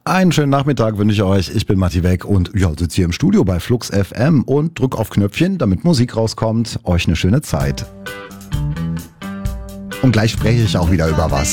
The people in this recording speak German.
Einen schönen Nachmittag wünsche ich euch. Ich bin Matti Weck und sitze hier im Studio bei Flux FM und drück auf Knöpfchen, damit Musik rauskommt. Euch eine schöne Zeit. Und gleich spreche ich auch wieder über was.